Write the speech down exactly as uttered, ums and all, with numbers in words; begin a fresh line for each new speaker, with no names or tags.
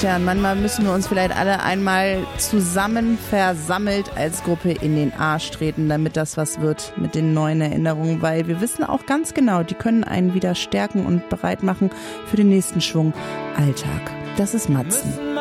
Stern, manchmal müssen wir uns vielleicht alle einmal zusammen versammelt als Gruppe in den Arsch treten, damit das was wird mit den neuen Erinnerungen, weil wir wissen auch ganz genau, die können einen wieder stärken und bereit machen für den nächsten Schwung Alltag. Das ist Matzen.